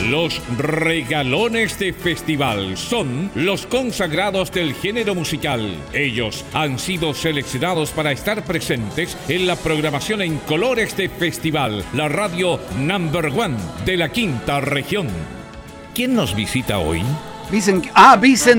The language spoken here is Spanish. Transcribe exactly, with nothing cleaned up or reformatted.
Los regalones de festival son los consagrados del género musical. Ellos han sido seleccionados para estar presentes en la programación en colores de festival, la radio number one de la quinta región. ¿Quién nos visita hoy? Vicen, ah, Vicen